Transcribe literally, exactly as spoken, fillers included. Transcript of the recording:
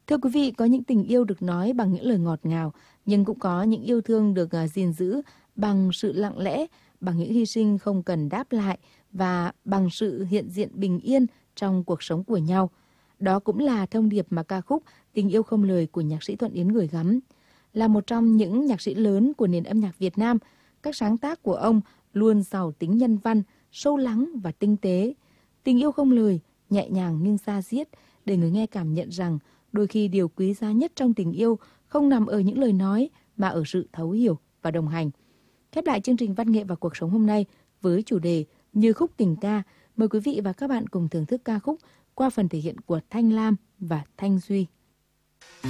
Thưa quý vị, có những tình yêu được nói bằng những lời ngọt ngào, nhưng cũng có những yêu thương được à, gìn giữ bằng sự lặng lẽ, bằng những hy sinh không cần đáp lại và bằng sự hiện diện bình yên trong cuộc sống của nhau. Đó cũng là thông điệp mà ca khúc Tình yêu không lời của nhạc sĩ Thuận Yến gửi gắm. Là một trong những nhạc sĩ lớn của nền âm nhạc Việt Nam, các sáng tác của ông luôn giàu tính nhân văn, sâu lắng và tinh tế. Tình yêu không lời, nhẹ nhàng nhưng da diết, để người nghe cảm nhận rằng đôi khi điều quý giá nhất trong tình yêu không nằm ở những lời nói mà ở sự thấu hiểu và đồng hành. Khép lại chương trình Văn nghệ và cuộc sống hôm nay với chủ đề Như khúc tình ca, mời quý vị và các bạn cùng thưởng thức ca khúc qua phần thể hiện của Thanh Lam và Thanh Duy.